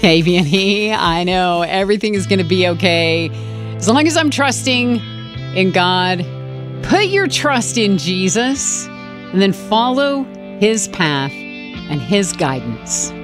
AV&E, I know everything is going to be okay as long as I'm trusting in God. Put your trust in Jesus and then follow his path and his guidance.